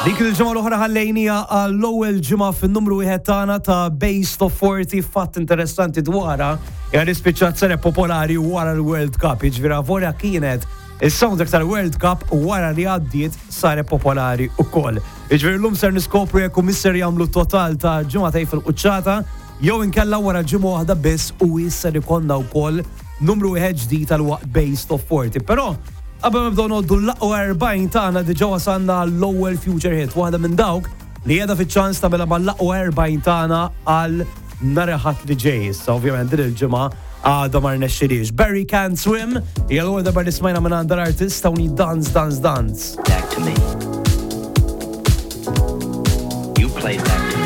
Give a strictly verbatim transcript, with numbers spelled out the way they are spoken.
Dik il-ġimgħa l-oħra ħallejnija għall-ewwel ġimgħa fin-numru wieħed tagħna ta' Base Top forty fatt interessanti dwarha hija nispiċċat sere popolari wara l-World Cup. Jiġifieri wara kienet is-soundtrack tal-World Cup wara li għaddiet saret popolari wkoll. Jiġifieri llum ser niskopru jekk misser jagħmlu total ta' ġimgħa ta' fil-quċċata jew inkella wara ġimgħa waħda biss u isser ikollna wkoll numru wieħed ġdid tal-waqt Base Top forty. Però qabel nibdew noddu l-laqwa erbgħin tagħna diġà wasalna l-ewwel future hit, waħda minn dawk li qiegħda fiċ-ċans tagħmilha mal-laqwa erbgħin tagħna għal nhar ħadd li ġej. Issa ovvjament din il-ġimgħa għadha ma rnexxilix. Barry Can't Swim hija l-ewwel darba li smajna minn għand l-artist Tony Dance Dance Dance. Back to me. You play back to me.